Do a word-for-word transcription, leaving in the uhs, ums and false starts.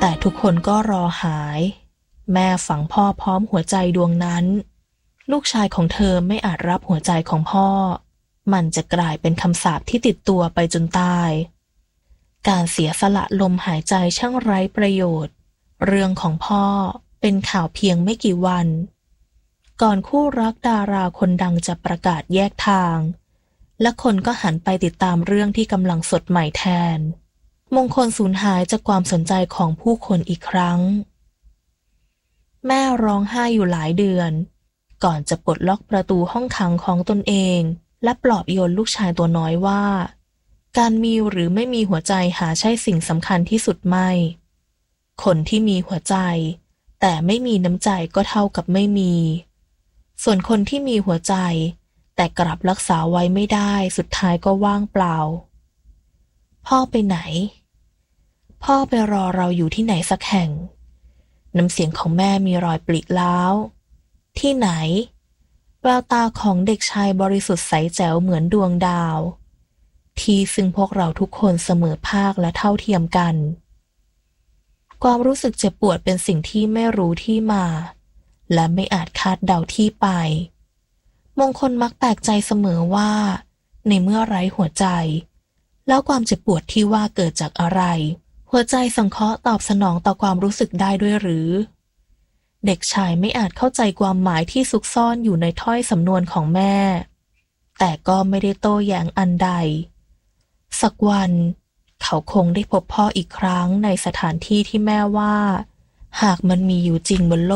แต่ทุกคนก็รอหายแม่ฝังพ่อพร้อมหัวใจดวงนั้นลูกชายของเธอไม่อาจรับหัวใจของพ่อมันจะกลายเป็นคำสาปที่ติดตัวไปจนตายการเสียสละลมหายใจช่างไร้ประโยชน์เรื่องของพ่อเป็นข่าวเพียงไม่กี่วันก่อนคู่รักดาราคนดังจะประกาศแยกทางและคนก็หันไปติดตามเรื่องที่กำลังสดใหม่แทนมงคลสูญหายจากความสนใจของผู้คนอีกครั้งแม่ร้องไห้อยู่หลายเดือนก่อนจะปลดล็อกประตูห้องขังของตนเองและปลอบโยนลูกชายตัวน้อยว่าการมีหรือไม่มีหัวใจหาใช่สิ่งสำคัญที่สุดไม่คนที่มีหัวใจแต่ไม่มีน้ำใจก็เท่ากับไม่มีส่วนคนที่มีหัวใจแต่กลับรักษาไว้ไม่ได้สุดท้ายก็ว่างเปล่าพ่อไปไหนพ่อไปรอเราอยู่ที่ไหนสักแห่งน้ำเสียงของแม่มีรอยปริร้าวที่ไหนแววตาของเด็กชายบริสุทธิ์ใสแจ๋วเหมือนดวงดาวที่ซึ่งพวกเราทุกคนเสมอภาคและเท่าเทียมกันความรู้สึกเจ็บปวดเป็นสิ่งที่ไม่รู้ที่มาและไม่อาจคาดเดาที่ไปมงคลมักแปลกใจเสมอว่าในเมื่อไร้หัวใจแล้วความเจ็บปวดที่ว่าเกิดจากอะไรหัวใจสังเคราะห์ตอบสนองต่อความรู้สึกได้ด้วยหรือเด็กชายไม่อาจเข้าใจความหมายที่ซุกซ่อนอยู่ในถ้อยสำนวนของแม่แต่ก็ไม่ได้โต้แย้งอันใดสักวันเขาคงได้พบพ่ออีกครั้งในสถานที่ที่แม่ว่าหากมันมีอยู่จริงบนโลก